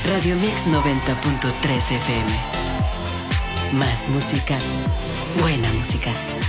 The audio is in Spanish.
Radio Mix 90.3 FM. Más música, buena música.